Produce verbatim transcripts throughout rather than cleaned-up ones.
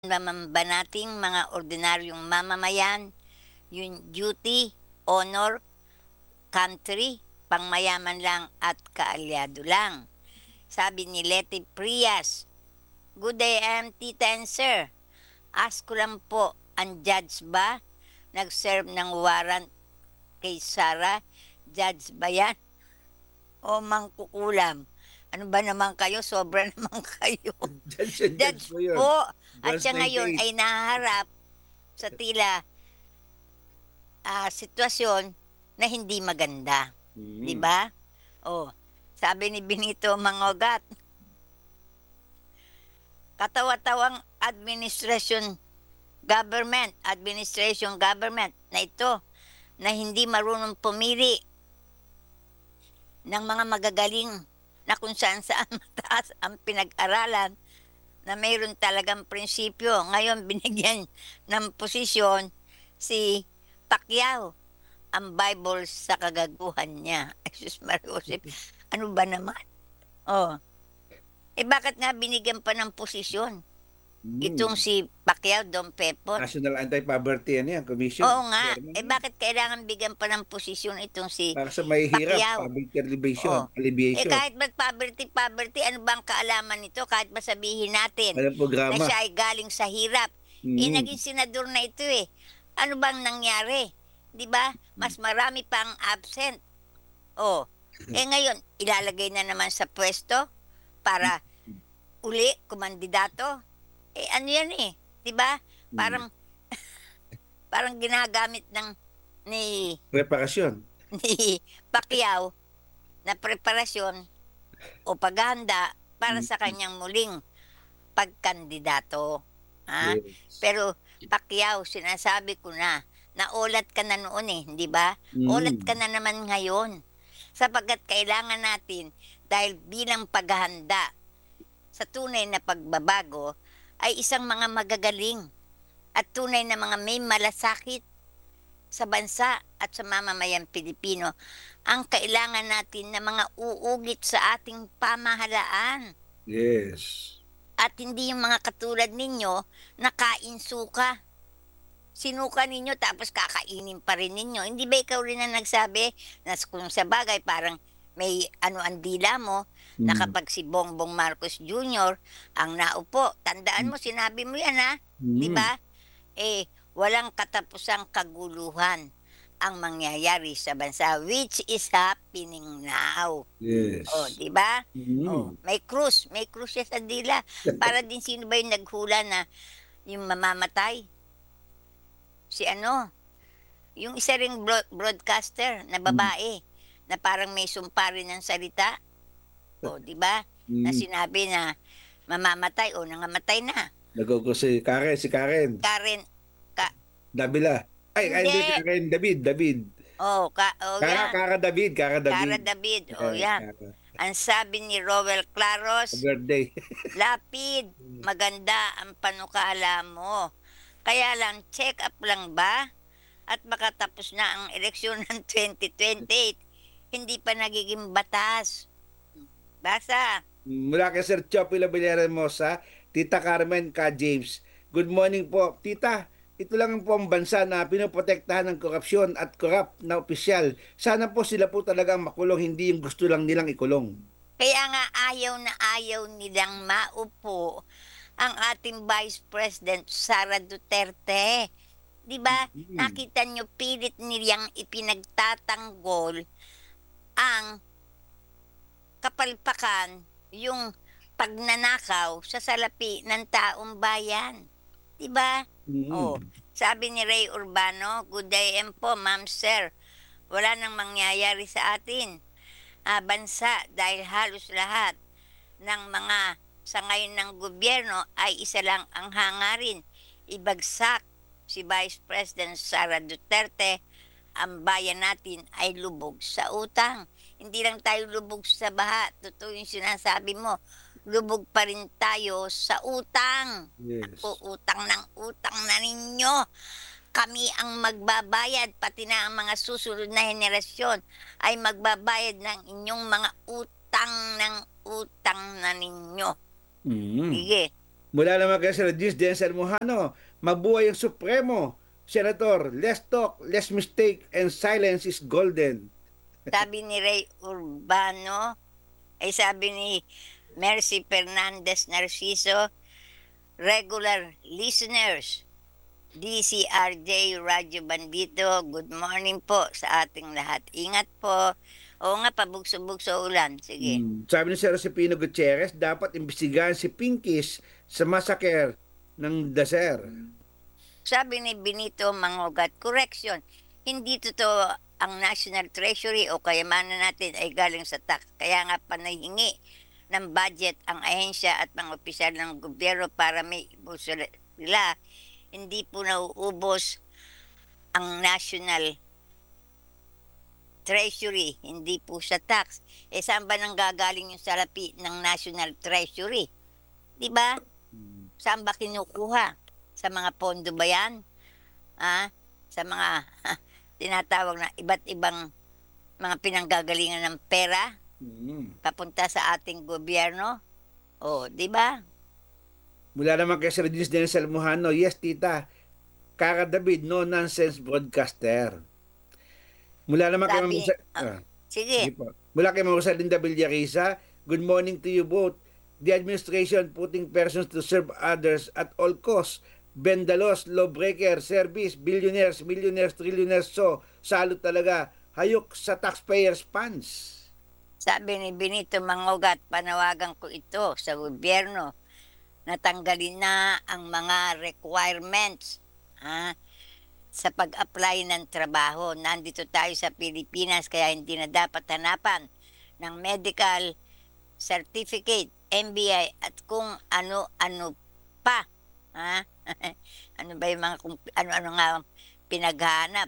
naman ba nating mga ordinaryong mamamayan, yung duty, honor, country, pangmayaman lang at kaalyado lang. Sabi ni Leti Prias, "Good day, I'm Tita and Sir. Ask ko lang po, ang judge ba nag-serve ng warrant kay Sarah? Judge ba yan o mangkukulam? Ano ba naman kayo, sobra naman kayo." Judge and judge Judge po yun. po, at Verse siya ngayon ninety-eight. ay nahaharap sa tila ah, sitwasyon na hindi maganda, 'di Mm. ba? Oh, sabi ni Benito Mangogat, katawa-tawang administration government, administration government na ito na hindi marunong pumili ng mga magagaling na kung saan-saan mataas ang pinag-aralan na mayroon talagang prinsipyo. Ngayon binigyan ng posisyon si Pacquiao, ang Bible sa kagaguhan niya. Ay sus Maria Josep, ano ba naman? Oh, eh bakit nga binigyan pa ng posisyon itong Mm. si Pacquiao, Dom Pepot? National Anti-Poverty ano yan, Commission. Oo nga, Chairman eh yan. bakit kailangan bigyan pa ng posisyon itong si Para sa mahihirap, Pacquiao? poverty alleviation, Oh, eh alleviation. kahit ba't poverty-poverty, ano bang kaalaman nito? Kahit ba sabihin natin Walang na programa. siya ay galing sa hirap, eh naging Mm. senador na ito eh. Ano bang nangyari? 'Di ba? Mas marami pang absent. Oh, eh ngayon, ilalagay na naman sa pwesto para uli kumandidato. Eh ano yan eh, 'di ba? Mm. Parang parang ginagamit ng ni Preparasyon. ni Pacquiao na preparasyon o paghahanda para sa Mm. kanyang muling pagkandidato, ha? Yes. Pero Pacquiao, sinasabi ko na, naulat ka na noon, eh, hindi ba? Ulat ka Mm. na naman ngayon, sapagkat kailangan natin dahil bilang paghahanda sa tunay na pagbabago ay isang mga magagaling at tunay na mga may malasakit sa bansa at sa mamamayang Pilipino ang kailangan natin na mga uugit sa ating pamahalaan. Yes. At hindi yung mga katulad ninyo na kain-suka. Sinuka ninyo tapos kakainin pa rin ninyo. Hindi ba ikaw rin ang nagsabi na s- kung sa bagay parang may ano ang dila mo na Mm. kapag si Bongbong Marcos Junior ang naupo, tandaan mo sinabi mo yan ha, 'di Mm. ba? Eh walang katapusang kaguluhan ang mangyayari sa bansa which is happening now. Oh, Yes. 'di ba? Oh, Mm. may krus, may krus siya sa dila. Para din sino ba yung naghula na yung mamamatay? Si ano, yung isa ring broad broadcaster na Mm. babae, na parang may sumpa rin ng salita, oh, 'di ba? Na Mm. sinabi na mamamatay, o nangamatay na. Nagogo si Karen, si Karen. Karen ka Davila. Ay, ay hindi hindi, Karen, David, David. oh, ka oh, Kara, 'yan, Kara David, Kara Kara David. David, oh, Eh, 'yan. Kara. Ang sabi ni Roel Claros, Birthday. "Lapid, maganda ang panukala mo. Kaya lang check up lang ba at baka tapos na ang eleksyon ng twenty twenty-eight, hindi pa nagiging batas." Basa. Mula kay Sir Chopi Labillera Hermosa, Tita Carmen Ka James. Good morning po. Tita, ito lang po ang bansa na pinoprotektahan ng korupsyon at korap na opisyal. Sana po sila po talaga ang makulong, hindi yung gusto lang nilang ikulong. Kaya nga ayaw na ayaw nilang maupo ang ating Vice President Sara Duterte. 'Di ba? Mm. Nakita niyo pilit niyang ipinagtatanggol ang kapalpakan, yung pagnanakaw sa salapi ng taong bayan, 'di ba? Oh, Mm. sabi ni Ray Urbano, "Good day and po, ma'am, sir. Wala nang mangyayari sa atin, ah, bansa dahil halos lahat ng mga sa ngayon ng gobyerno ay isa lang ang hangarin, ibagsak si Vice President Sara Duterte. Ang bayan natin ay lubog sa utang. Hindi lang tayo lubog sa baha, totoo yung sinasabi mo, lubog pa rin tayo sa utang. Naku, Yes. utang ng utang na ninyo. Kami ang magbabayad, pati na ang mga susunod na henerasyon ay magbabayad ng inyong mga utang ng utang na ninyo." Mm. Sige. Mula naman kay Sir Gis Denzel Mojano, mabuhay ang Supremo. Senator, less talk, less mistake, and silence is golden. Sabi ni Ray Urbano, ay sabi ni Mercy Fernandez Narciso, regular listeners, D C R J Radyo Bandito, good morning po sa ating lahat. Ingat po. Oo nga, pabugso-bugso ulan. Sige. Mm. Sabi ni Sir Josepino Gutierrez, dapat imbestigahan si Pinkies sa massacre ng Daser. Sabi ni Benito Mangugat, correction, hindi totoo ang National Treasury o kayamanan natin ay galing sa tax. Kaya nga panahingi ng budget ang ahensya at mga opisyal ng gobyerno para may ibuso nila. Hindi po nauubos ang National Treasury, hindi po sa tax. Eh saan ba nang gagaling yung salapi ng National Treasury? Di ba? Saan ba kinukuha? Sa mga pondo ba yan? Ah, sa mga tinatawag na iba't ibang mga pinanggagalingan ng pera Mm. papunta sa ating gobyerno? O, di ba? Mula naman kay Sir Gis Denzel Mojano, yes tita, Kara David, no nonsense broadcaster. Mula naman kay Ma'am Sabi, Rosa- ah, ah, sige, sige po. Mula kay Ma'am Rosalinda Villarisa, good morning to you both. The administration putting persons to serve others at all costs. Bendalos, lawbreaker, service, billionaires, millionaires, trillionaires. So, salot talaga. Hayok sa taxpayers' funds. sabi ni Benito Mangugat, panawagan ko ito sa gobyerno na tanggalin na ang mga requirements ha, sa pag-apply ng trabaho. Nandito tayo sa Pilipinas kaya hindi na dapat hanapan ng medical certificate, M B I at kung ano-ano pa. Ha? Ano ba yung mga kung ano-ano nga ang pinaghahanap?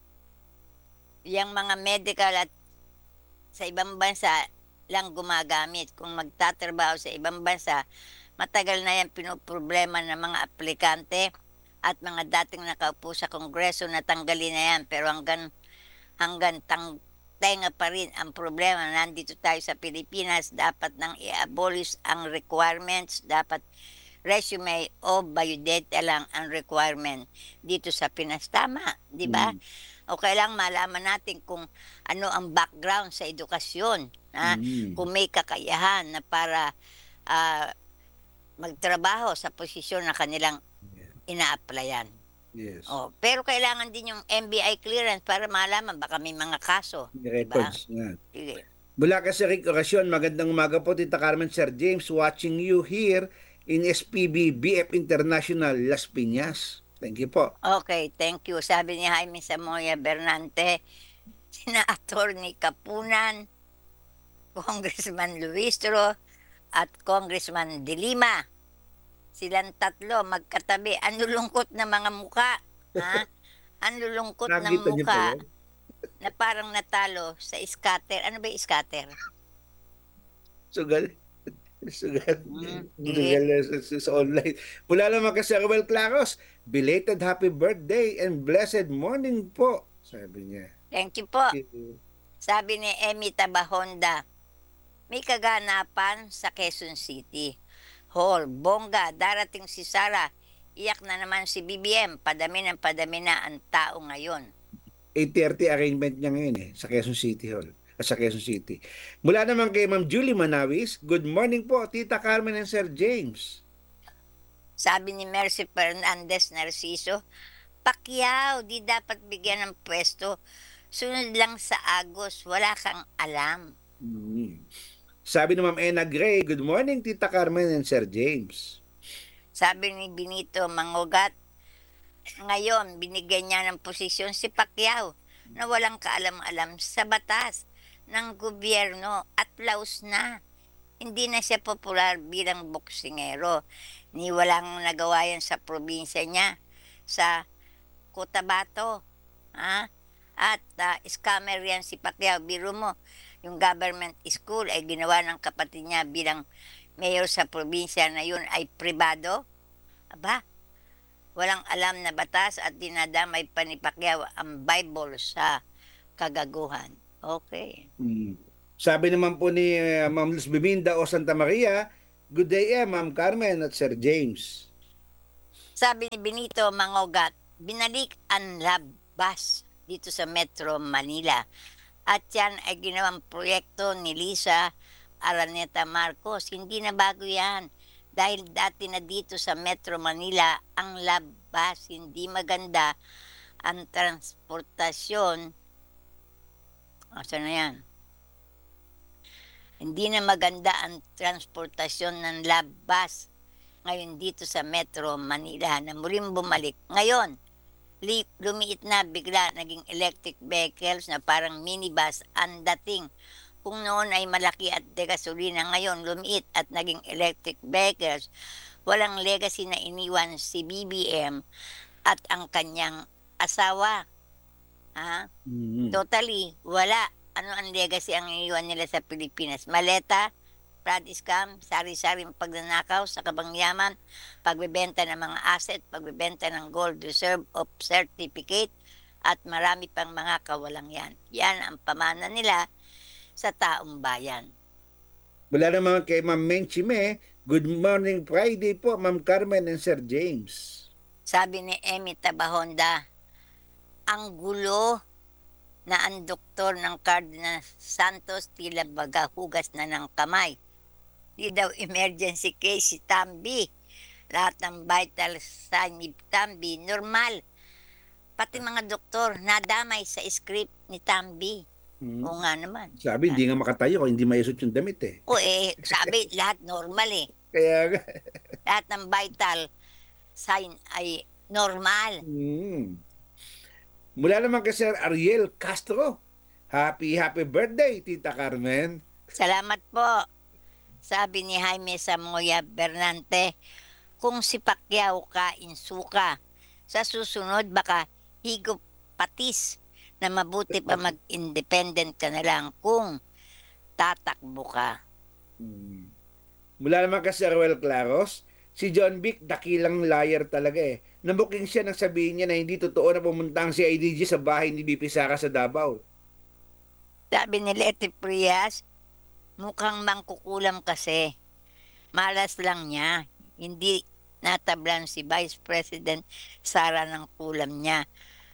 Yung mga medical at sa ibang bansa lang gumagamit. Kung magtatrabaho sa ibang bansa, matagal na yan pinoproblema ng mga aplikante at mga dating nakaupo sa Kongreso na tanggalin na yan. Pero hanggang, hanggang tang, tenga pa rin ang problema. Nandito tayo sa Pilipinas, dapat nang i-abolish ang requirements, dapat resume o biodata lang ang requirement dito sa Pinas. Tama, di ba? Mm. O kailang malaman natin kung ano ang background sa edukasyon. Ha? Mm. Kung may kakayahan na para ah, magtrabaho sa posisyon na kanilang ina-applyan. Yes. O, pero kailangan din yung M B I clearance para malaman baka may mga kaso. May Diba? records nga. Sige. Mula kay Sir Rick Oracion, magandang umaga po, Tita Carmen, Sir James, watching you here in S P B B F International, Las Piñas. Thank you po. Okay, thank you. Sabi ni Jaime Samoya Bernante, sina Attorney Kapunan, Congressman Luistro, at Congressman De Lima. Silang tatlo magkatabi. Ang lulungkot na mga muka. Ha? Ang lulungkot ng Nakita niyo po muka yun? na parang natalo sa scatter. Ano ba yung scatter? Sugal. Sugal. Mm, Sugal sa, sa, sa online. Mula naman kay Sir Ruel Claros, belated happy birthday and blessed morning po. Sabi niya. Thank you po. Sabi ni Emmy Tabahonda, may kaganapan sa Quezon City. Hall, bongga, darating si Sara. Iyak na naman si B B M. Padami ng padami na ang tao ngayon. eight thirty arrangement niya ngayon eh, sa Quezon City Hall. Sa Quezon City. Mula naman kay Ma'am Julie Manawis, good morning po, Tita Carmen and Sir James. Sabi ni Mercy Fernandez Narciso, Pacquiao, di dapat bigyan ng pwesto. Sunod lang sa Agos, wala kang alam. Hmm. Sabi ni Ma'am Ena Gray, good morning, Tita Carmen and Sir James. Sabi ni Benito Mangugat, ngayon binigyan niya ng posisyon si Pacquiao na walang kaalam-alam sa batas ng gobyerno at laos na. Hindi na siya popular bilang boksingero. Ni walang nagawa yan sa probinsya niya, sa Cotabato. Ha? At uh, scammer yan si Pacquiao. Biro mo, yung government school ay ginawa ng kapatid niya bilang mayor sa probinsya na yun ay pribado. Aba, walang alam na batas at dinadamay pa ni Pacquiao ang Bible sa kagaguhan. Okay. Hmm. Sabi naman po ni uh, Ma'am Luz Biminda o Santa Maria, Good day, eh, Ma'am Carmen at Sir James. Sabi ni Benito Mangogat, binalik ang lab bus dito sa Metro Manila. At yan ay ginawang proyekto ni Lisa Araneta Marcos. Hindi na bago yan. Dahil dati na dito sa Metro Manila ang lab bus. Hindi maganda ang transportasyon. Asa na yan? Hindi na maganda ang transportasyon ng lab bus ngayon dito sa Metro Manila na muling bumalik. Ngayon, li- lumiit na bigla naging electric vehicles na parang minibus ang dating. Kung noon ay malaki at de gasolina, ngayon lumiit at naging electric vehicles. Walang legacy na iniwan si B B M at ang kanyang asawa. Ha? Mm. Totally, wala. Ano ang legacy ang iniwan nila sa Pilipinas? Maleta, fraud scam, sari-saring pagnanakaw sa kabangyaman, pagbebenta ng mga asset, pagbebenta ng gold reserve of certificate, at marami pang mga kawalang yan. Yan ang pamana nila sa taong bayan. Mula naman kay Ma'am Meng Chime, good morning Friday po, Ma'am Carmen and Sir James. Sabi ni Emmy Tabahonda, ang gulo na ang doktor ng Cardinal Santos tila baga hugas na ng kamay. Di daw emergency case si Tambi. Lahat ng vital sign ni Tambi, normal. Pati mga doktor, nadamay sa script ni Tambi. Mm. Oo nga naman. Sabi, hindi nga makatayo kung hindi maisot yung damit eh. O eh, sabi, lahat normal eh. Kaya nga. Lahat ng vital sign ay normal. Mm. Mula naman kay Sir Ariel Castro, happy, happy birthday, Tita Carmen. Salamat po. Sabi ni Jaime Samoya Bernante, kung si Pacquiao kain suka, sa susunod baka higop patis na mabuti pa mag-independent ka na lang kung tatakbo ka. Mm. Mula naman kay Sir Ruel Claros, si John Vic, dakilang liar talaga eh. Nabuking siya nang sabihin niya na hindi totoo na pumunta ang C I D G sa bahay ni B P Sara sa Davao. Sabi ni Leti Prias, mukhang mangkukulam kasi. Malas lang niya. Hindi natablan si Vice President Sara ng kulam niya.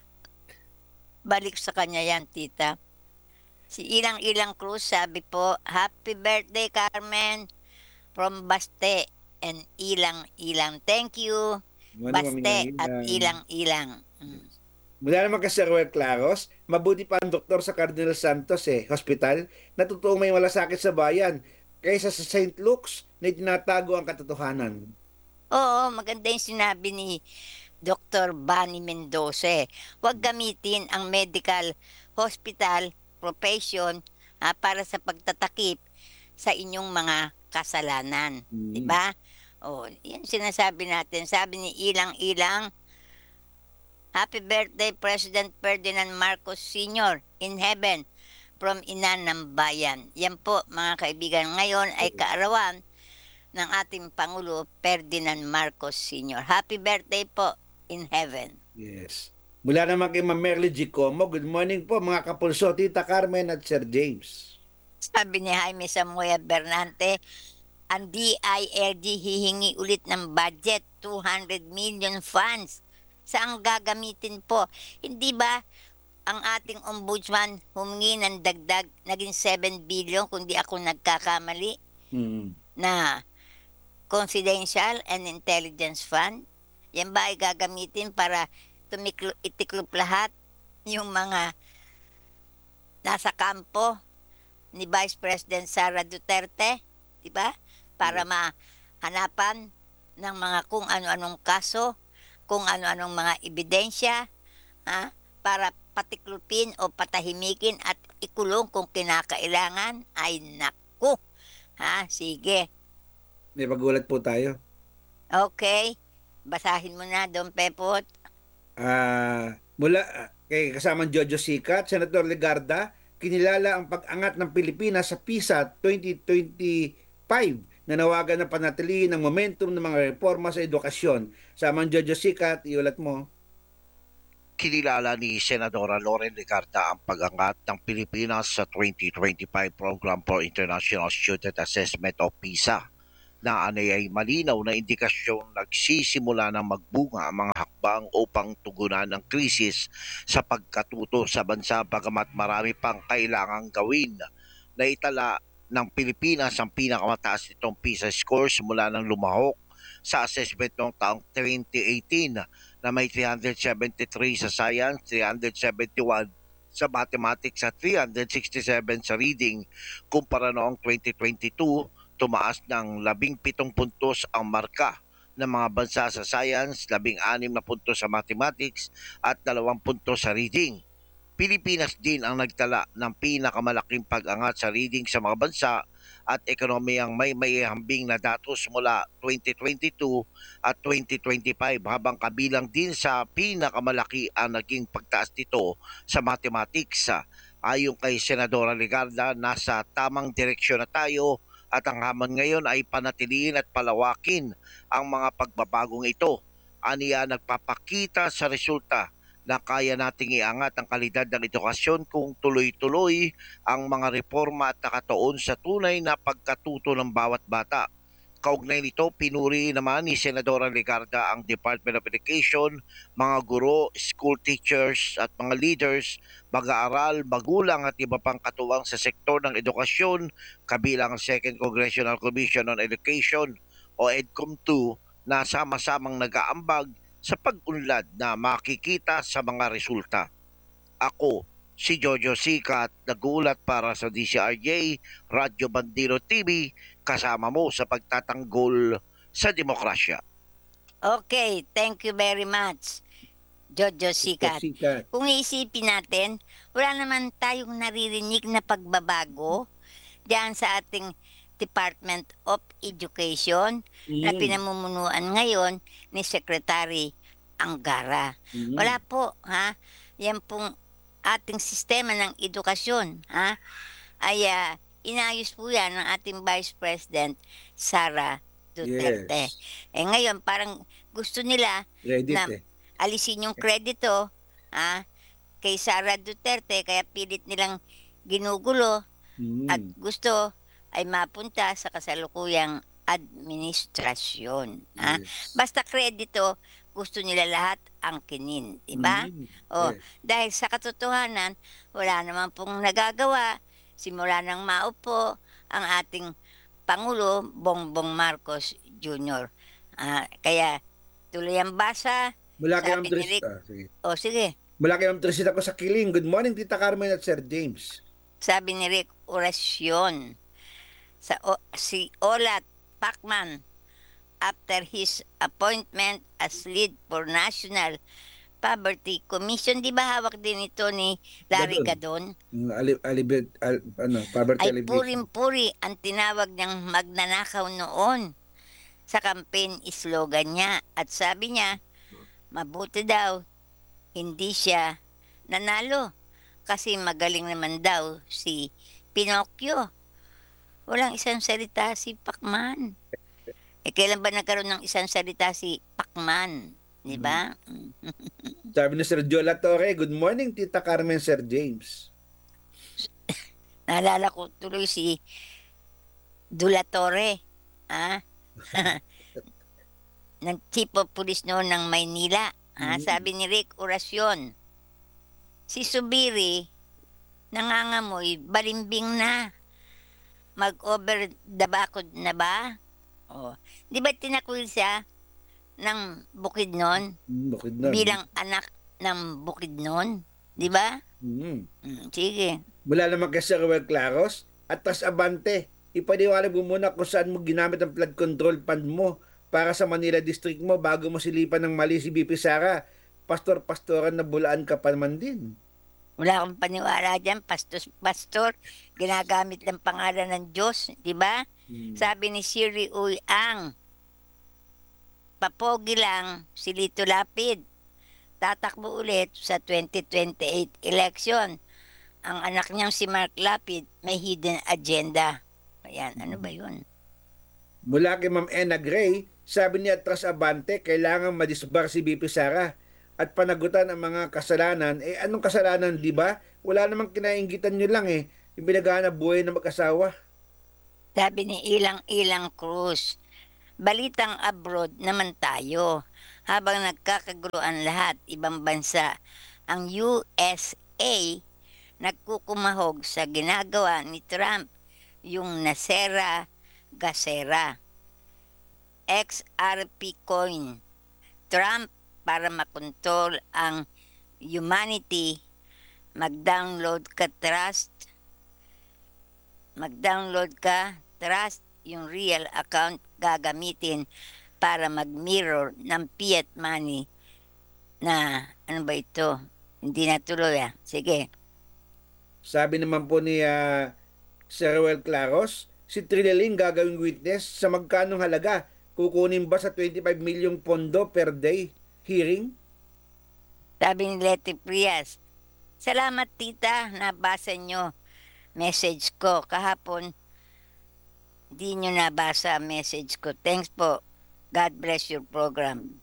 Balik sa kanya yan, tita. Si Ilang Ilang Cruz sabi po, Happy birthday, Carmen, from Baste and Ilang Ilang. Thank you, Ano, Baste Ma'am at Ilang? Ilang Ilang. Mm. Mula naman kay Sir Ruel Claros, mabuti pa ang doktor sa Cardinal Santos eh, hospital, na totoong may malasakit sa bayan, kaysa sa Saint Luke's na itinatago ang katotohanan. Oo, maganda yung sinabi ni Doctor Bani Mendoza. Huwag gamitin ang medical hospital profession ah, para sa pagtatakip sa inyong mga kasalanan. Mm. Di ba? Oh, yan sinasabi natin. Sabi ni Ilang Ilang, Happy birthday President Ferdinand Marcos Senior in heaven from Ina ng Bayan. Yan po mga kaibigan. Ngayon ay kaarawan ng ating Pangulo Ferdinand Marcos Senior Happy birthday po in heaven. Yes. Mula naman kay Ma'am Merly Gicomo, good morning po mga kapulso, Tita Carmen at Sir James. Sabi ni Jaime Samoya Bernante, ang D I R G hihingi ulit ng budget, two hundred million funds. Saan gagamitin po? Hindi ba ang ating ombudsman humingi ng dagdag, naging seven billion kung di ako nagkakamali, Hmm. na confidential and intelligence fund? Yan ba ay gagamitin para tumiklo, itiklop lahat yung mga nasa kampo ni Vice President Sara Duterte, di ba? Para mahanapan ng mga kung ano-anong kaso, kung ano-anong mga ebidensya, ha? Para patiklupin o patahimikin at ikulong kung kinakailangan. Ay naku! Ha? Sige. May pagulat po tayo. Okay. Basahin mo na, Don Pepot. Ah, mula ah, kay kasamang Jojo Sikat, Senator Legarda, kinilala ang pag-angat ng Pilipinas sa PISA twenty twenty-five, nanawagan na panatilihin ang momentum ng mga reforma sa edukasyon. Samang Jojo Sikat, iulat mo. Kinilala ni Senadora Loren Legarda ang pag-angat ng Pilipinas sa twenty twenty-five Program for International Student Assessment o PISA na anay ay malinaw na indikasyon nagsisimula ng magbunga ang mga hakbang upang tugunan ang krisis sa pagkatuto sa bansa bagamat marami pang kailangang gawin. Naitala ng Pilipinas ang pinakamataas nitong PISA score simula ng lumahok sa assessment noong taong twenty eighteen na may three hundred seventy-three sa science, three hundred seventy-one sa mathematics at three hundred sixty-seven sa reading. Kumpara noong twenty twenty-two, tumaas ng labing pitong puntos ang marka ng mga bansa sa science, labing anim na puntos sa mathematics at dalawang puntos sa reading. Pilipinas din ang nagtala ng pinakamalaking pag-angat sa reading sa mga bansa at ekonomiyang may mayahambing na datos mula twenty twenty-two at twenty twenty-five habang kabilang din sa pinakamalaki ang naging pagtaas nito sa mathematics. Ayon kay Senadora Legarda, nasa tamang direksyon na tayo at ang hamon ngayon ay panatiliin at palawakin ang mga pagbabagong ito. Aniya nagpapakita sa resulta na kaya nating iangat ang kalidad ng edukasyon kung tuloy-tuloy ang mga reforma at nakatuon sa tunay na pagkatuto ng bawat bata. Kaugnay nito, pinuri naman ni Senadora Legarda ang Department of Education, mga guro, school teachers at mga leaders, mag-aaral, magulang at iba pang katuwang sa sektor ng edukasyon, kabilang ang Second Congressional Commission on Education o EDCOM two na sama-samang nag-aambag sa pag-unlad na makikita sa mga resulta. Ako, si Jojo Sikat, nag-uulat para sa D C R J, Radyo Bandero T V, kasama mo sa pagtatanggol sa demokrasya. Okay, thank you very much, Jojo Sikat. Sikat. Kung iisipin natin, wala naman tayong naririnig na pagbabago diyan sa ating Department of Education na Mm. pinamumunuan ngayon ni Secretary Angara. Mm. Wala po, ha? Yan pong ating sistema ng edukasyon, ha? Ay ah, inayos po yan ng ating Vice President, Sara Duterte. Yes. Eh ngayon, parang gusto nila Reddit na eh. alisin yung kredito, ha, kay Sara Duterte, kaya pilit nilang ginugulo Mm. at gusto ay mapunta sa kasalukuyang administrasyon. Ha? Yes. Basta kredito, gusto nila lahat angkinin, di ba? Mm. O, Yes. dahil sa katotohanan, wala naman pong nagagawa simula nang maupo ang ating Pangulo Bongbong Marcos Junior Ah, kaya tuloy ang basa. Mula kay Sabi Ma'am ni Tris. Rick- Ah, sige. O sige, Mula kay Ma'am Tris ako sa Kiling. Good morning, Tita Carmen at Sir James. sabi ni Rick, orasyon sa o, si Olat Pacman after his appointment as lead for National Poverty Commission. Di ba hawak din ito ni Larry Gadon? Yung ali, alibet, al, ano, poverty Ay alleviation. puring-puri ang tinawag niyang magnanakaw noon sa campaign slogan niya. At sabi niya, mabuti daw, hindi siya nanalo kasi magaling naman daw si Pinocchio. Walang isang salita si Pacman. Eh, kailan ba nagkaroon ng isang salita si Pacman? Di ba? Sabi ni Sir Joe Torre, good morning, Tita Carmen, Sir James. Naalala ko tuloy si Dulatore, ah, ng Chief of Police noon ng Maynila. Ah, Mm. sabi ni Rick Orasyon, si Subiri, nangangamoy, balimbing na. Mag-over the bakod na ba? Oh. Di ba tinakwil siya ng Bukidnon Hmm, bukid na. bilang anak ng Bukidnon? Di ba? Hmm. Mm, sige. Mula naman kay Sir Ruel Claros, at tas abante, ipaliwanag mo muna kung saan mo ginamit ang flood control fund mo para sa Manila District mo bago mo silipan ng mali si B P Sara. Pastor-pastoran na bulaan ka pa naman din. Wala akong paniwala dyan, pastor, pastor, ginagamit lang pangalan ng Diyos, di ba? Hmm. Sabi ni Siri Uy Ang, papogi lang si Lito Lapid. Tatakbo ulit sa twenty twenty-eight election. Ang anak niyang si Mark Lapid may hidden agenda. Ayan, ano ba yun? Mula kay Ma'am Ena Gray, sabi niya atras abante, kailangan madisbar si B P Sara at panagutan ang mga kasalanan. Eh anong kasalanan, di ba? Wala namang kinainggitan nyo lang eh. Yung pinaghahanap buhay ng mag-asawa. Sabi ni Ilang Ilang Cruz, Balitang abroad naman tayo. Habang nagkakaguruan lahat, ibang bansa, ang U S A nagkukumahog sa ginagawa ni Trump, yung Nasera Gasera, X R P coin. Trump para makontrol ang humanity, mag-download ka trust, mag-download ka trust, yung real account gagamitin para mag-mirror ng fiat money na, ano ba ito? Hindi natuloy ah. Sige. Sabi naman po ni ah, Sir Ruel Claros, si Trillaling gagawing witness sa magkanong halaga. Kukunin ba sa twenty-five million pondo per day hearing? Sabi ni Leti Prias, salamat tita, nabasa nyo message ko. Kahapon, di nyo nabasa message ko. Thanks po. God bless your program.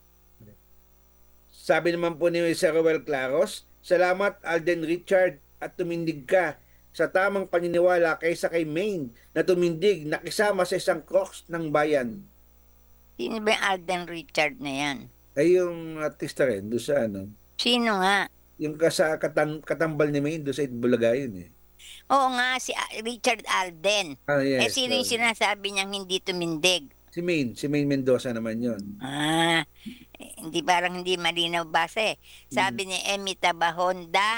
Sabi naman po ni Sir Ruel Claros, salamat Alden Richard at tumindig ka sa tamang paniniwala kaysa kay Maine na tumindig nakisama sa isang crooks ng bayan. Sino ba yung Alden Richard na yan? Ay yung artista rin doon sa ano, Sino nga? yung kasa katan, katambal ni Maine doon sa Itbulaga yun eh. Oo nga, si A- Richard Alden. Ah, Eh, yes. sino yung sorry. sinasabi niyang hindi tumindig? Si Maine, si Maine Mendoza naman yun. Ah, eh, hindi parang hindi malinaw basa eh. Sabi ni Emmy Tabahonda,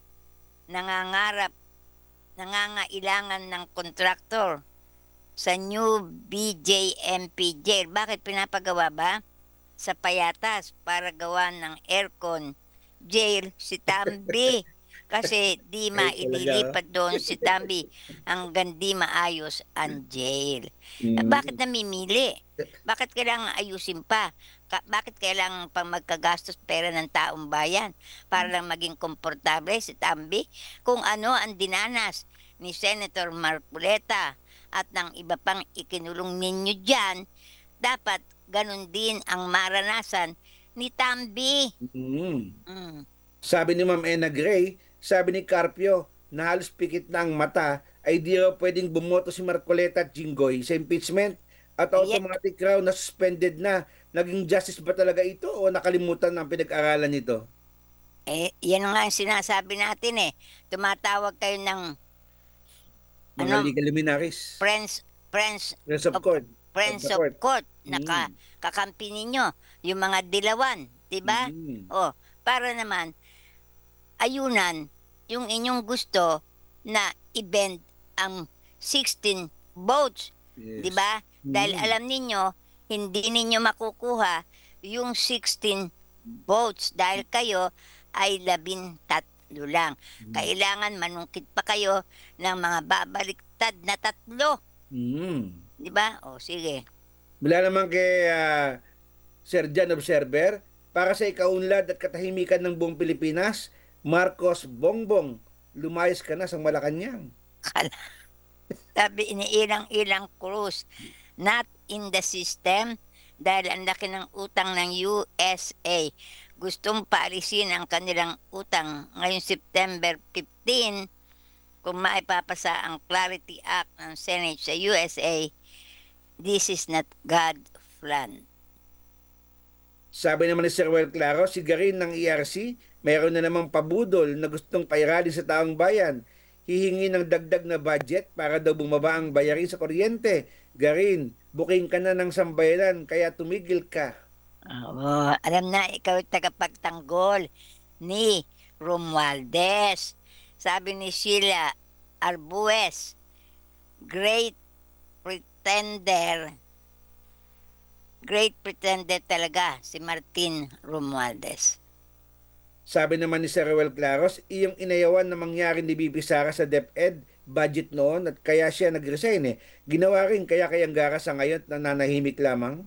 nangangarap, nangangailangan ng kontraktor sa new B J M P jail. Bakit pinapagawa ba? Sa Payatas para gawa ng aircon jail si Tambi. Kasi di Ay, talaga, maililipat doon si Tambi hanggang di maayos ang jail. Mm. Bakit namimili? Bakit kailangan ayusin pa? Ka- bakit kailangan pang magkagastos pera ng taong bayan para lang maging komportable si Tambi? Kung ano ang dinanas ni Senator Marcoleta at ng iba pang ikinulong ninyo dyan, dapat ganun din ang maranasan ni Tambi. Mm. Mm. Sabi ni Ma'am Ena Gray, sabi ni Carpio, na halos pikit na ang mata, ay di raw pwedeng bumoto si Marcoleta at Jinggoy sa impeachment at Ayan. automatic raw na suspended na. Naging justice ba talaga ito o nakalimutan ang pinag-aralan nito? Eh, yan nga ang sinasabi natin eh. Tumatawag kayo ng Mga Ano? legal luminaries. friends, friends, Friends of of- court. friends Of of the court, Mm. naka, kakampi ninyo, yung mga dilawan, di ba? Mm. O, para naman, ayunan yung inyong gusto na i-bend ang sixteen votes, Yes. di ba? Dahil Mm. alam ninyo, hindi ninyo makukuha yung sixteen votes dahil kayo ay labing tatlo lang. Mm. Kailangan manungkit pa kayo ng mga babaliktad na tatlo, Mm. di ba? O, sige. Mula naman kay ah, Sir Jan Observer, para sa ikaunlad at katahimikan ng buong Pilipinas, Marcos Bongbong, lumayas ka na sa Malacanang. Sabi iniilang-ilang Cruz, not in the system dahil ang laki ng utang ng U S A. Gustong paalisin ang kanilang utang ngayong September fifteenth kung maipapasa ang Clarity Act ng Senate sa U S A. This is not God's plan. Sabi naman ni Sir Well Claro, si Garin ng E R C, mayroon na namang pabudol na gustong pairali sa taong bayan. Hihingi ng dagdag na budget para daw bumaba ang bayarin sa kuryente. Garin, booking ka na ng sambayanan kaya tumigil ka. Oo, alam na, ikaw ay tagapagtanggol ni Romualdez. Sabi ni Sheila Arbues, great pretender, great pretender talaga si Martin Romualdez. Sabi naman ni Sir Ruel Claros, iyong inayawan na mangyari ni Bibi Sara sa DepEd budget noon at kaya siya nag-resign eh. Ginawa rin kaya kayang gara sa ngayon na nanahimik lamang.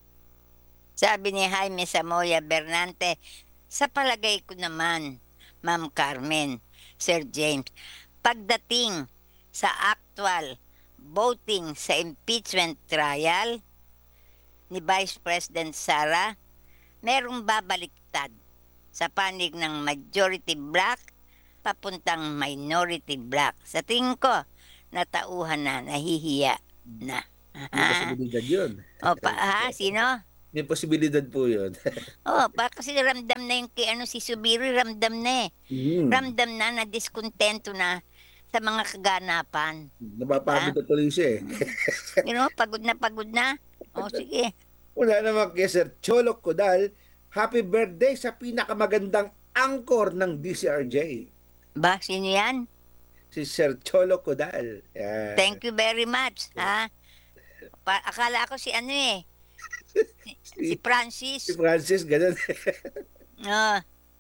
Sabi ni Jaime Samoya Bernante, sa palagay ko naman, Ma'am Carmen, Sir James, pagdating sa actual voting sa impeachment trial ni Vice President Sara, merong babaliktad sa panig ng majority black papuntang minority black. Sa tingin ko, natauhan na, nahihiya na. May Ah, posibilidad yun. o pa, ha, sino? May posibilidad po yun. Oh, pa kasi ramdam na yung kay ano si Subiri, ramdam na eh. Hmm. Ramdam na na diskontento na sa mga kaganapan. Napapagod na tuloy siya eh. You know, pagod na pagod na. O sige. Wala naman kay Sir Cholo Codal, happy birthday sa pinakamagandang angkor ng D C R J. Ba, sino yan? Si Sir Cholo Codal. Yan. Thank you very much, ha? Pa, akala ko si ano eh, si Si, Francis. si Francis, ganun. Oh,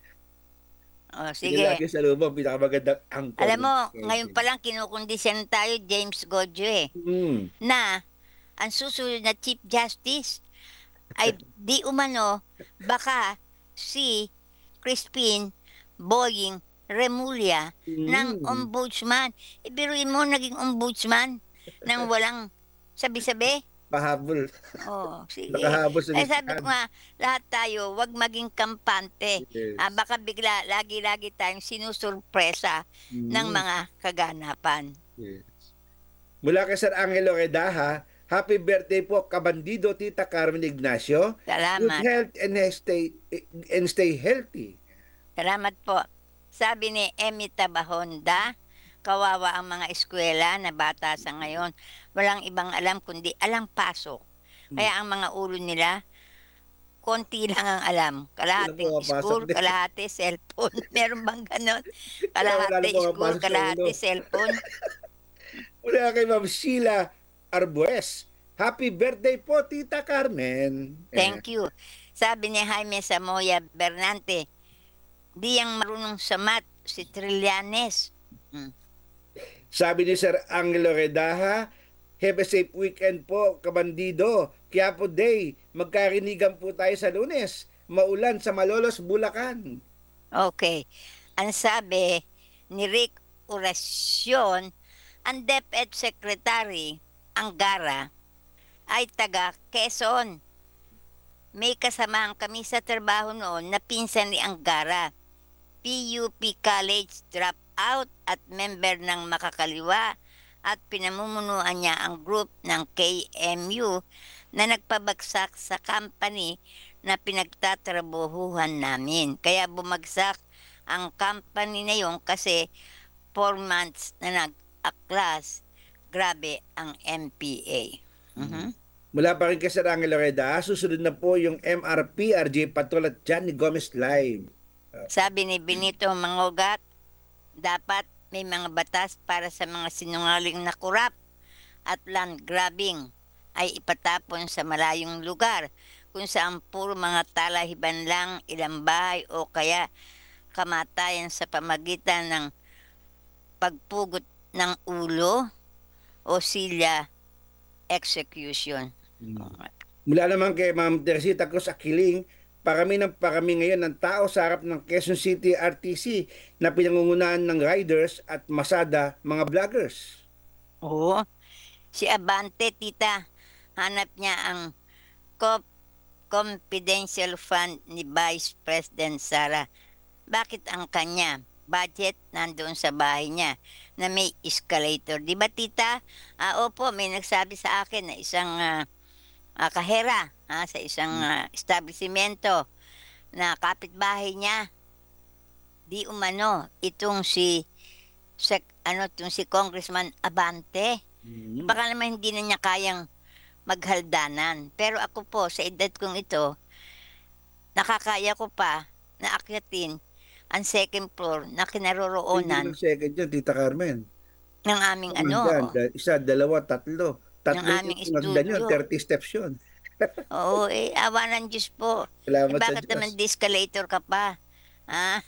oh Sige sige. lagi sa lubong, pinakamagandang angkor. Alam mo, ng D C R J. ngayon pa lang kinukondisyon tayo, James Godjo eh, Hmm. na ang susunod na Chief Justice ay di umano baka si Crispin Boying Remulla ng Hmm. ombudsman. Ibiruin mo naging ombudsman nang walang sabi-sabi. Pahabol. Oh, sige. Nakahabol sa Eh sabi ko listahan. nga, lahat tayo, wag maging kampante. Yes. Ah, baka bigla, lagi-lagi tayong sinusurpresa ng Hmm. mga kaganapan. Yes. Mula kay Sir Angelo Redaha, happy birthday po, kabandido Tita Carmen Ignacio. Good Salamat. health and stay and stay healthy. Salamat po. Sabi ni Emmy Tabahonda, kawawa ang mga eskwela na bata sa ngayon. Walang ibang alam kundi alang pasok. Kaya ang mga ulo nila, konti lang ang alam. Kalahating Walang pumapasok school, din. kalahati cellphone. Meron bang ganon? Wala Kalahati nang pumapasok school, sa kalahati ulo. cellphone. Mula kay Ma'am Sheila Arbues, happy birthday po, Tita Carmen. Thank you. Sabi ni Jaime Samoya Bernante, di yang marunong sa math, si Trillanes. Hmm. Sabi ni Sir Angelo Redaha, have a safe weekend po, kabandido. Quiapo Day, magkarinigan po tayo sa Lunes. Maulan sa Malolos, Bulacan. Okay. Ang sabi ni Rick Oracion, ang DepEd Secretary, Anggara, ay taga Quezon. May kasamahan kami sa trabaho noon na pinsan ni Anggara. P U P College dropout at member ng Makakaliwa at pinamumunuan niya ang group ng K M U na nagpabagsak sa company na pinagtatrabuhuhan namin. Kaya bumagsak ang company na yon kasi four months na nag-aklas. Grabe ang M P A. Mhm. Mula pa rin kay Sir Angelo Redaha, susunod na po yung M R P, R J Patol at Johnny Gomez Live. Sabi ni Benito Mangogat, dapat may mga batas para sa mga sinungaling na kurap at land grabbing ay ipatapon sa malayong lugar kung saan puro mga talahiban lang, ilang bahay o kaya kamatayan sa pamagitan ng pagpugot ng ulo o silya execution. Mula naman kay Ma'am Teresita Cruz Aquiling, parami ng parami ngayon ng tao sa harap ng Quezon City R T C na pinangungunahan ng riders at masada mga vloggers. Oo. Si Abante, tita, hanap niya ang co- confidential fund ni Vice President Sara. Bakit ang kanya budget nandoon sa bahay niya na may escalator? Di ba, tita? Ah, opo, may nagsabi sa akin na isang ah, ah, kahera ah, sa isang ah, establishmento na kapitbahay niya. Di umano, itong si sec, ano, itong si Congressman Abante. Mm. Baka naman hindi na niya kayang maghaldanan. Pero ako po, sa edad kong ito, nakakaya ko pa na akyatin ang second floor na Hindi kinaroroonan lang second yun, Tita Carmen. ng aming Hanggang, ano, da- isa, dalawa, tatlo. Tatlo ng aming yung hagdan yun, studio. thirty steps yun. Oo, eh, awa ng Diyos po. Eh, Salamat sa bakit Diyos. naman de-escalator ka pa? Ha?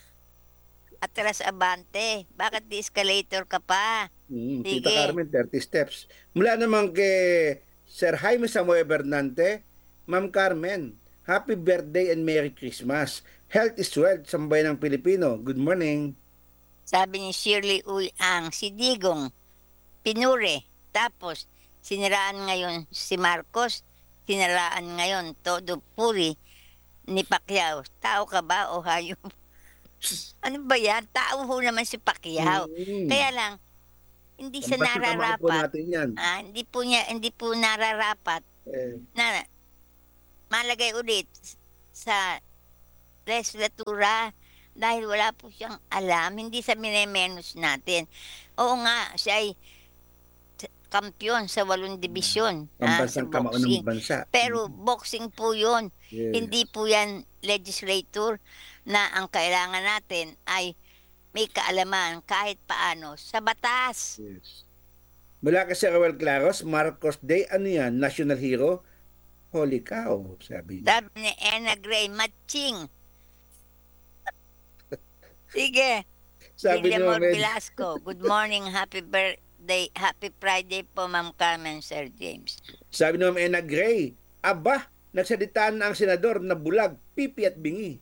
Atras Abante, bakit de-escalator ka pa? Mm, Tita Sige. Carmen, thirty steps. Mula naman kay Sir Jaime Samuel Bernante, Ma'am Carmen, happy birthday and Merry Christmas. Health is wealth, sambayan ng Pilipino. Good morning. Sabi ni Shirley Uy ang si Digong pinure. Tapos, siniraan ngayon si Marcos, siniraan ngayon todo puri ni Pacquiao. Tao ka ba o hayop? Ano ba yan? Tao ho naman si Pacquiao. Mm. Kaya lang, hindi siya Basta tamaan po nararapat. natin yan. Ah, hindi po niya hindi po nararapat Eh, na malagay ulit sa legislatura dahil wala po siyang alam, hindi sa minemenos natin. Oo nga, siya ay t- kampiyon sa walong dibisyon ah, sa pambansang kamao ng boxing. bansa. Pero boxing po yun. Yes. Hindi po yan legislator na ang kailangan natin ay may kaalaman kahit paano sa batas. Yes. Mula kay Sir Roel Claros, Marcos Day, ano yan? National hero? Holy cow, sabi niya. Sabi ni Ena Gray, matching. Sige. Sabi ni Villamor Ma'am Ed, Velasco, good morning, happy birthday, happy Friday po, Ma'am Carmen, Sir James. sabi ni Ma'am Ena Gray, aba, nagsalitaan na ang senador na bulag, pipi at bingi.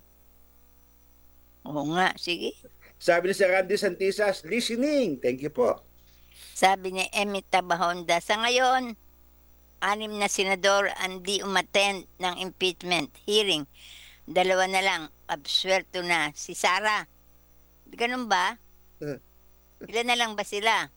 Oo nga, sige. Sabi ni Sir Randy Santisas, listening. Thank you po. Sabi ni Emmy Tabahonda, sa ngayon, anim na senador ang di umattend ng impeachment hearing. Dalawa na lang, absuelto na si Sara. Ganun ba? Uh. Ilan na lang ba sila?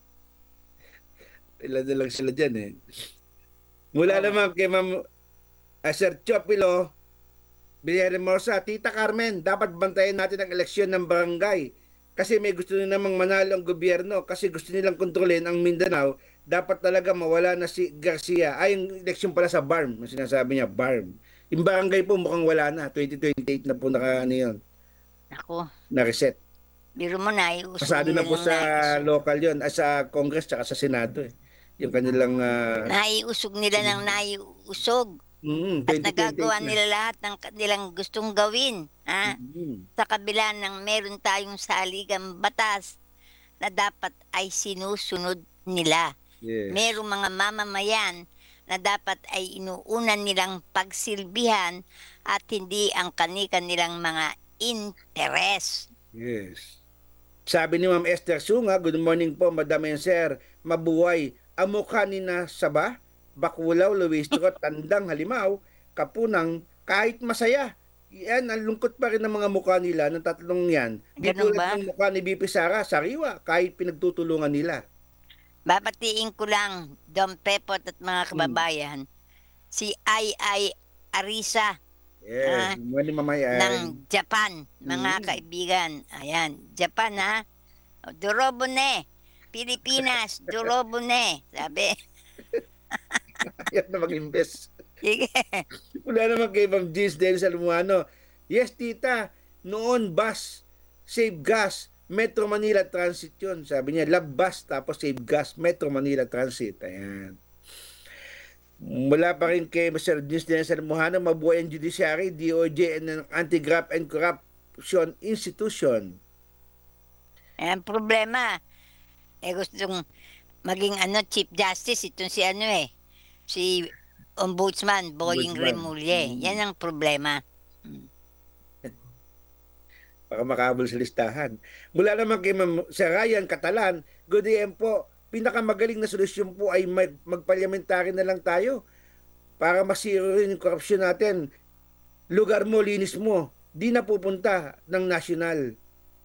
Ilan na lang sila dyan eh. Mula Oh. naman kay Ma'am uh, Sir Chopilo Villahermosa, Tita Carmen, dapat bantayan natin ang eleksyon ng barangay. Kasi may gusto nila namang manalo ang gobyerno kasi gusto nilang kontrolin ang Mindanao. Dapat talaga mawala na si Garcia. Ay, yung eleksyon pala sa B A R M. Ang sinasabi niya, B A R M. Yung barangay po mukhang wala na. twenty twenty-eight na po naka, ano yun, Ako, na-reset. biro mo na, iuso Pasado na nila po ng sa naiusog. local yun, ay sa Congress tsaka sa Senado eh. Yung kanilang uh, Naiusog nila ng naiusog. mm, At twenty twenty-eight nagagawa na. nila lahat ng kanilang gustong gawin. Ha? Mm, Sa kabila ng meron tayong saligang batas na dapat ay sinusunod nila. yes. Merong mga mamamayan na dapat ay inuunan nilang pagsilbihan at hindi ang kani-kanilang mga interes. Yes. Sabi ni Ma'am Esther Sunga, good morning po, Madam and Sir. Mabuhay. Ang mukha ni na Saba, Bakulaw, Luistro, Tandang, Halimaw, Kapunang, kahit masaya. Yan, ang lungkot pa rin ng mga mukha nila ng tatlong yan. Di Ganun tulad ba? ng mukha ni B P Sara, sariwa, kahit pinagtutulungan nila. Babatiin ko lang, Dom Pepot at mga kababayan, si Ai Ai Arisa Ah, Yes, mali mamaya. ng Japan, mga Mm. kaibigan. Ayan, Japan ha. Durobune, Pilipinas, Durobune. Sabi, Yan na mag-invest. sige. Wala naman kay Ma'am Jeans Dennis Almuano. Yes, tita, noon bus, save gas, Metro Manila Transit yun. Sabi niya, love bus, tapos save gas, Metro Manila Transit. Ayan. Mula pa rin kay Mister Jeans Dennis Almuano, mabuhay ang judiciary, D O J, and ang Anti-Graft and Corruption Institution. Ang problema, eh gustong maging ano, Chief Justice, itong si ano eh, si Ombudsman, Boying Ombudsman. Remulle. Mm. Yan ang problema. Para makabol sa listahan. Mula naman kay Ma'am Sir Ryan Catalan, good day po. Pinakamagaling na solusyon po ay mag magparlamentary na lang tayo para masiro rin yung korupsyon natin. Lugar mo, linis mo. Di na pupunta ng national.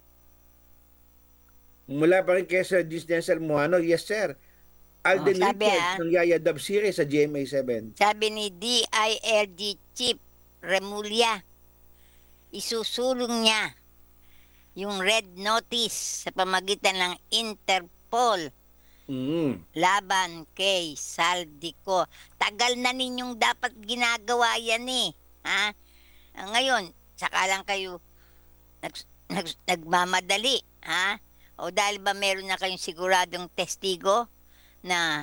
Mula pa rin kay Sir Jeans Almuano, yes sir. Alden Oh, sabi, Richards ah. ng Yaya Dub Series sa G M A seven. Sabi ni D I R G Chief Remulla, isusulong niya yung red notice sa pamagitan ng Interpol Mm. laban kay Saldico. Tagal na ninyong dapat ginagawa yan eh. Ha? Ngayon, saka lang kayo nag, nag, nagmamadali. Ha? O dahil ba meron na kayong siguradong testigo na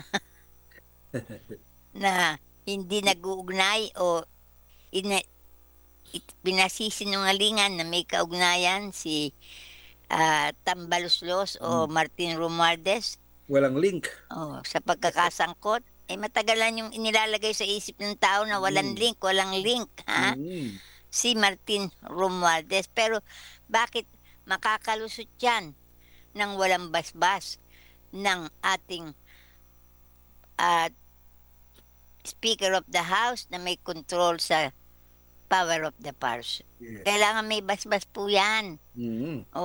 na hindi nag-uugnay o ina, it, pinasisinungalingan na may kaugnayan si ah, Tambaluslos o Martin Romualdez Walang link. oh, sa pagkakasangkot, eh matagalan yung inilalagay sa isip ng tao na walang Mm. link, walang link, ha? Mm. Si Martin Romualdez. Pero bakit makakalusot yan ng walang basbas ng ating ah, Speaker of the House na may control sa power of the purse? Yes. Kailangan may basbas po yan. Mm. Oh,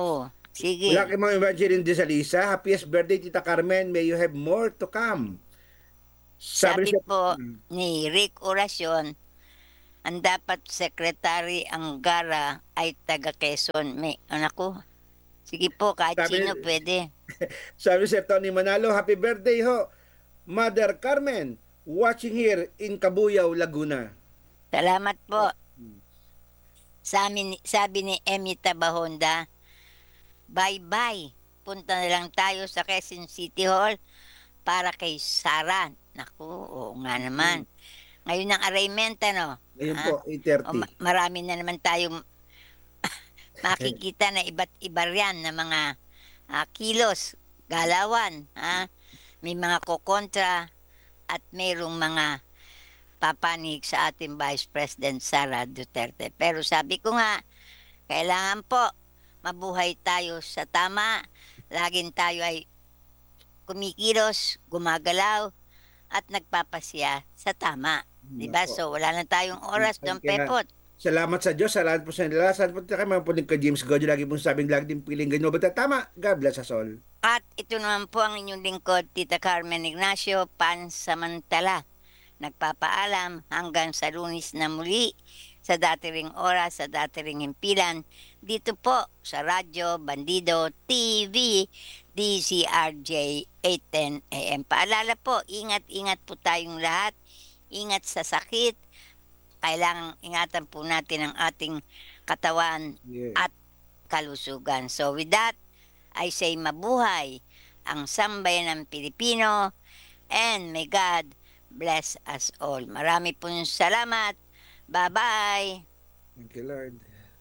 Sige. Wala kayong mga Evangeline de Salisa. Happiest birthday, Tita Carmen. May you have more to come. Sabi siya- po Hmm. ni Rick Oracion, ang dapat sekretary ang Gara ay taga Quezon. May, anak ko, sige po, kahit Sabi- sino pwede. Sabi si Tony Manalo, happy birthday ho, Mother Carmen, watching here in Cabuyao, Laguna. Salamat po. Sabi, ni- sabi ni Emmy Tabahonda, bye-bye. Punta na lang tayo sa Quezon City Hall para kay Sara. Naku, oo nga naman. Ngayon ang arraignment, ano? Ngayon Ah, po, eight thirty. O, ma- marami na naman tayong makikita na iba't iba riyan na mga ah, kilos, galawan. Ha? May mga kokontra at mayroong mga papanig sa ating Vice President Sara Duterte. Pero sabi ko nga, kailangan po mabuhay tayo sa tama. Laging tayo ay kumikilos, gumagalaw, at nagpapasya sa tama. Diba? Nako. So, wala na tayong oras, Don Kaya- Pepot. Salamat sa Diyos, salamat po sa nila. Salamat po tayo mga puling ka James Godio. Lagi pong sabing lagi din piling ganyan. Bata tama, God bless us all. At ito naman po ang inyong lingkod, Tita Carmen Ignacio, pansamantala. Nagpapaalam hanggang sa Lunes na muli sa dati ring oras, sa dati ring himpilan. Dito po sa Radyo Bandido T V, D C R J eight ten A M. Paalala po, ingat-ingat po tayong lahat. Ingat sa sakit. Kailangang ingatan po natin ang ating katawan Yeah. at kalusugan. So with that, I say mabuhay ang sambayan ng Pilipino and may God bless us all. Marami pong salamat. Bye-bye. Thank you, Lord.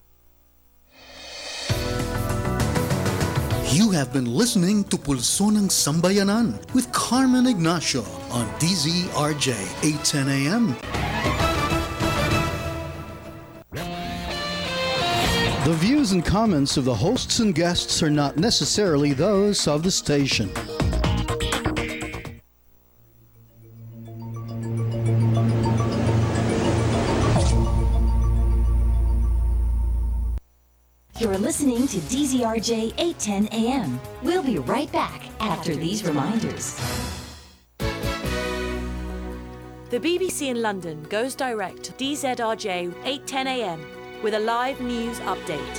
You have been listening to Pulso ng Sambayanan with Carmen Ignacio on D Z R J eight ten A M. The views and comments of the hosts and guests are not necessarily those of the station. You're listening to D Z R J eight ten A M. We'll be right back after these reminders. The B B C in London goes direct to D Z R J eight ten A M with a live news update.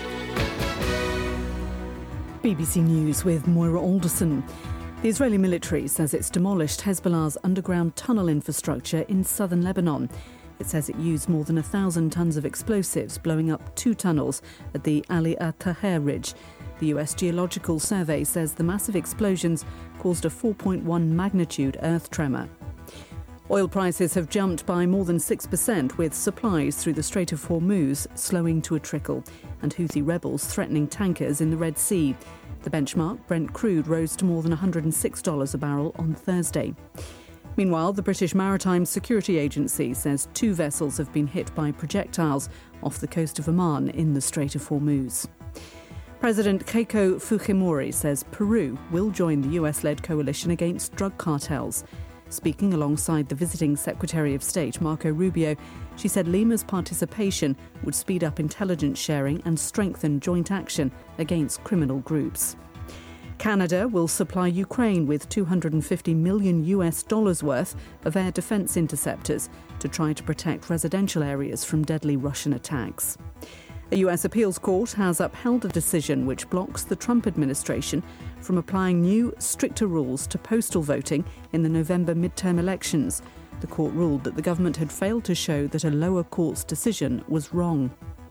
B B C News with Moira Alderson. The Israeli military says it's demolished Hezbollah's underground tunnel infrastructure in southern Lebanon. It says it used more than a thousand tons of explosives, blowing up two tunnels at the Ali At-Taher Ridge. The U S Geological Survey says the massive explosions caused a four point one magnitude earth tremor. Oil prices have jumped by more than six percent, with supplies through the Strait of Hormuz slowing to a trickle, and Houthi rebels threatening tankers in the Red Sea. The benchmark, Brent crude, rose to more than one hundred six dollars a barrel on Thursday. Meanwhile, the British Maritime Security Agency says two vessels have been hit by projectiles off the coast of Oman in the Strait of Hormuz. President Keiko Fujimori says Peru will join the U S-led coalition against drug cartels. Speaking alongside the visiting Secretary of State, Marco Rubio, she said Lima's participation would speed up intelligence sharing and strengthen joint action against criminal groups. Canada will supply Ukraine with two hundred fifty million U S dollars worth of air defence interceptors to try to protect residential areas from deadly Russian attacks. A U S appeals court has upheld a decision which blocks the Trump administration from applying new, stricter rules to postal voting in the November midterm elections. The court ruled that the government had failed to show that a lower court's decision was wrong.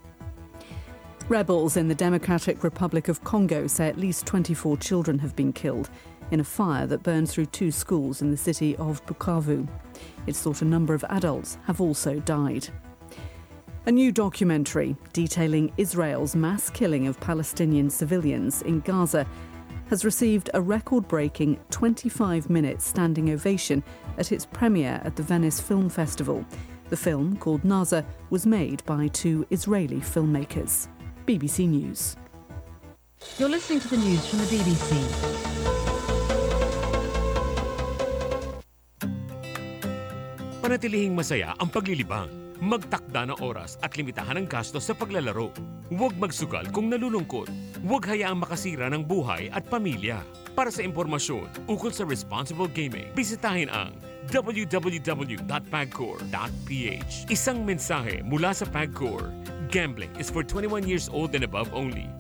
Rebels in the Democratic Republic of Congo say at least twenty-four children have been killed in a fire that burned through two schools in the city of Bukavu. It's thought a number of adults have also died. A new documentary detailing Israel's mass killing of Palestinian civilians in Gaza has received a record-breaking twenty-five minute standing ovation at its premiere at the Venice Film Festival. The film, called Naza, was made by two Israeli filmmakers. B B C News. You're listening to the news from the B B C. Panatilihing masaya ang paglilibang. Magtakda ng oras at limitahan ang gastos sa paglalaro. Huwag magsugal kung nalulungkot. Huwag hayaang makasira ng buhay at pamilya. Para sa impormasyon ukol sa responsible gaming, bisitahin ang w w w dot pagcor dot p h. Isang mensahe mula sa Pagcor. Gambling is for twenty-one years old and above only.